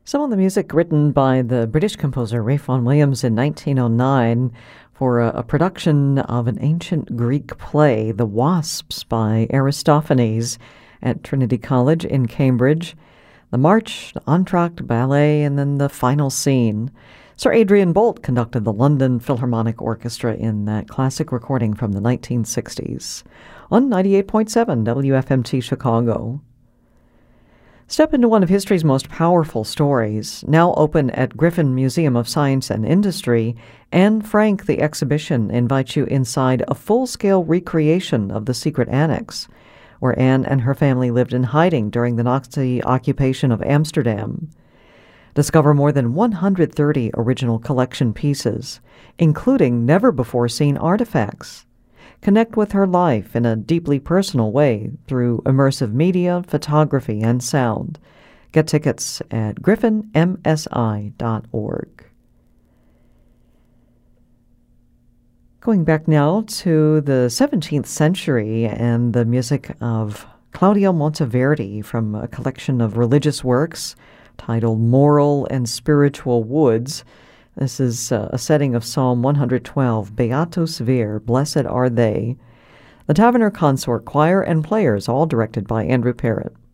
Some of the music written by the British composer Ralph Vaughan Williams in 1909 for a production of an ancient Greek play, The Wasps by Aristophanes at Trinity College in Cambridge. The march, the entr'acte, ballet, and then the final scene. Sir Adrian Boult conducted the London Philharmonic Orchestra in that classic recording from the 1960s on 98.7 WFMT Chicago. Step into one of history's most powerful stories, now open at Griffin Museum of Science and Industry. Anne Frank, the exhibition, invites you inside a full-scale recreation of the secret annex, where Anne and her family lived in hiding during the Nazi occupation of Amsterdam. Discover more than 130 original collection pieces, including never-before-seen artifacts. Connect with her life in a deeply personal way through immersive media, photography, and sound. Get tickets at griffinmsi.org. Going back now to the 17th century and the music of Claudio Monteverdi from a collection of religious works titled Moral and Spiritual Woods. This is a setting of Psalm 112, Beatus Vir, Blessed Are They. The Taverner Consort Choir and players, all directed by Andrew Parrott.